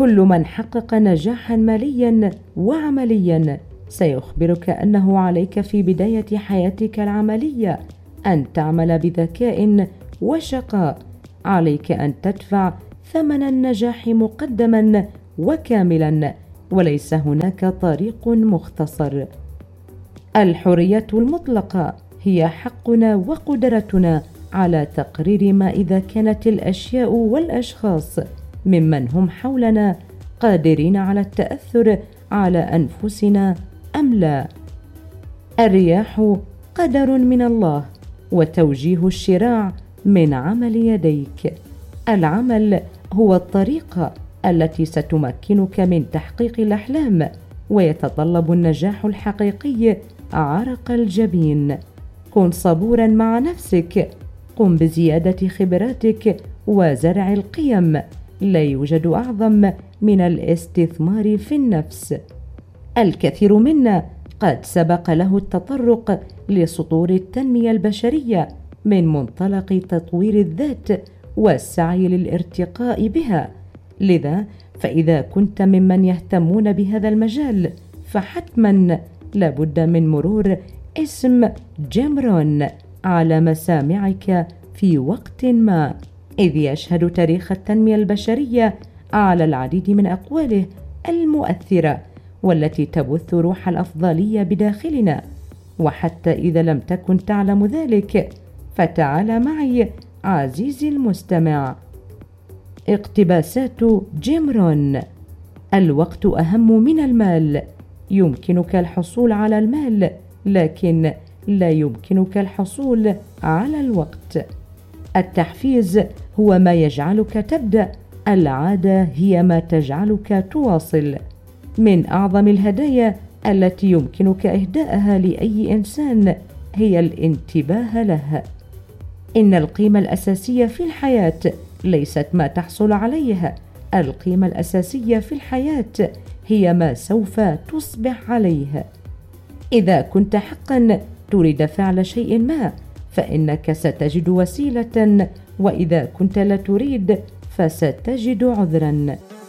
كل من حقق نجاحا ماليا وعمليا سيخبرك أنه عليك في بداية حياتك العملية أن تعمل بذكاء وشقاء. عليك أن تدفع ثمن النجاح مقدما وكاملا، وليس هناك طريق مختصر. الحرية المطلقة هي حقنا وقدرتنا على تقرير ما إذا كانت الأشياء والأشخاص ممن هم حولنا قادرين على التأثر على أنفسنا أم لا. الرياح قدر من الله، وتوجيه الشراع من عمل يديك. العمل هو الطريقة التي ستمكنك من تحقيق الأحلام، ويتطلب النجاح الحقيقي عرق الجبين. كن صبورا مع نفسك، قم بزيادة خبراتك وزرع القيم. لا يوجد أعظم من الاستثمار في النفس. الكثير منا قد سبق له التطرق لسطور التنمية البشرية من منطلق تطوير الذات والسعي للارتقاء بها. لذا فإذا كنت ممن يهتمون بهذا المجال فحتما لابد من مرور اسم جيم رون على مسامعك في وقت ما، إذ يشهد تاريخ التنمية البشرية على العديد من أقواله المؤثرة والتي تبث روح الأفضلية بداخلنا. وحتى إذا لم تكن تعلم ذلك فتعال معي عزيزي المستمع. اقتباسات جيم رون: الوقت أهم من المال. يمكنك الحصول على المال، لكن لا يمكنك الحصول على الوقت. التحفيز هو ما يجعلك تبدأ، العادة هي ما تجعلك تواصل. من أعظم الهدايا التي يمكنك إهداءها لأي إنسان هي الانتباه له. إن القيمة الأساسية في الحياة ليست ما تحصل عليها، القيمة الأساسية في الحياة هي ما سوف تصبح عليه. إذا كنت حقا تريد فعل شيء ما فإنك ستجد وسيلة، وإذا كنت لا تريد فستجد عذرا.